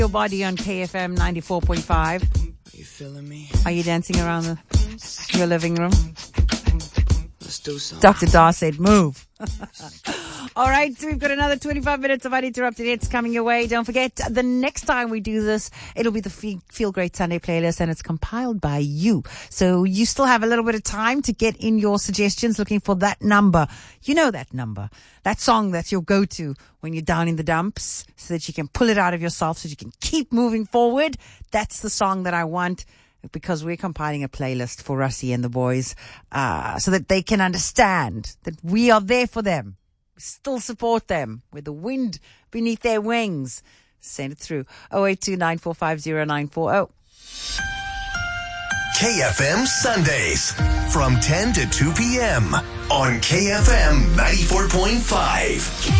Your body on KFM 94.5. Are you feeling me? Are you dancing around your living room? Let's do something. Dr. Dar said, move. All right, so we've got another 25 minutes of uninterrupted hits coming your way. Don't forget, the next time we do this, it'll be the Feel Great Sunday playlist, and it's compiled by you. So you still have a little bit of time to get in your suggestions, looking for that number. You know that number. That song that's your go-to when you're down in the dumps, so that you can pull it out of yourself, so you can keep moving forward. That's the song that I want, because we're compiling a playlist for Russie and the boys, so that they can understand that we are there for them. We still support them with the wind beneath their wings. Send it through 0829450940. KFM Sundays from 10 to 2 p.m. on KFM 94.5.